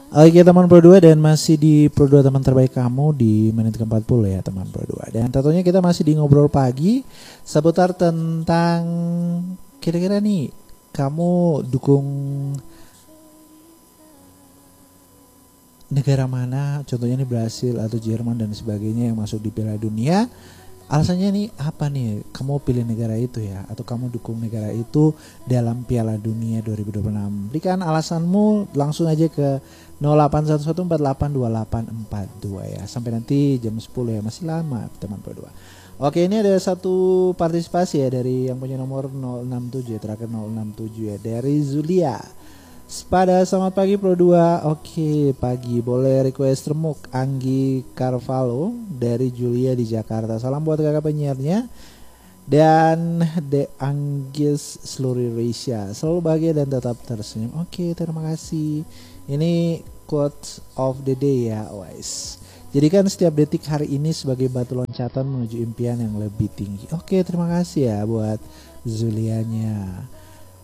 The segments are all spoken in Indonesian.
Oke teman Pro 2, dan masih di Pro 2 teman terbaik kamu di menit ke-40 ya teman Pro 2. Dan tentunya kita masih di ngobrol pagi seputar tentang kira-kira nih kamu dukung negara mana, contohnya nih Brasil atau Jerman dan sebagainya yang masuk di Piala Dunia. Alasannya nih apa nih kamu pilih negara itu ya, atau kamu dukung negara itu dalam Piala Dunia 2026? Berikan alasanmu langsung aja ke 0811482842 ya. Sampai nanti jam 10 ya, masih lama teman Pro 2. Oke, ini ada satu partisipasi ya dari yang punya nomor 067 ya, terakhir 067 ya, dari Zulia. Pada selamat pagi Pro 2. Oke, pagi. Boleh request remuk Anggi Carvalho dari Julia di Jakarta. Salam buat kakak penyiarnya dan The Anggis seluruh Indonesia. Selalu bahagia dan tetap tersenyum. Oke, terima kasih. Ini quote of the day ya, guys. Jadikan setiap detik hari ini sebagai batu loncatan menuju impian yang lebih tinggi. Oke, terima kasih ya buat Zulianya.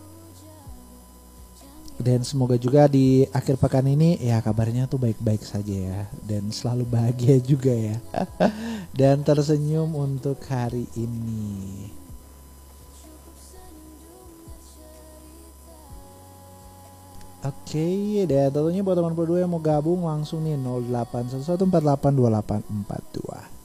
Dan semoga juga di akhir pekan ini ya kabarnya tuh baik-baik saja ya, dan selalu bahagia juga ya. Dan tersenyum untuk hari ini. Oke, dan tentunya buat teman berdua yang mau gabung langsung nih 0811482842.